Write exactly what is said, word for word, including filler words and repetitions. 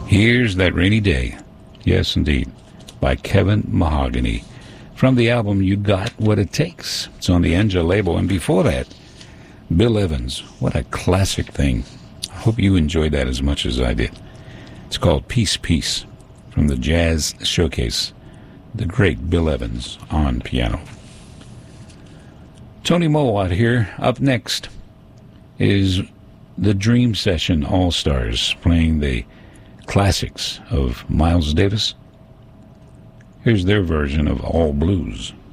Here's That Rainy Day. Yes, indeed. By Kevin Mahogany. From the album You Got What It Takes. It's on the Enja label. And before that, Bill Evans. What a classic thing. I hope you enjoyed that as much as I did. It's called Peace, Peace. From the Jazz Showcase. The great Bill Evans on piano. Tony Mowat here. Up next is the Dream Session All-Stars playing the classics of Miles Davis. Here's their version of All Blues.